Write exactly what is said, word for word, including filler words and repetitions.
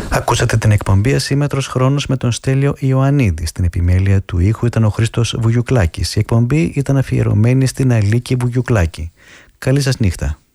Ακούσατε την εκπομπή Ασήμετρος Χρόνος με τον Στέλιο Ιωαννίδη. Στην επιμέλεια του ήχου ήταν ο Χρήστος Βουγιουκλάκης. Η εκπομπή ήταν αφιερωμένη στην Αλίκη Βουγιουκλάκη. Καλή σας νύχτα.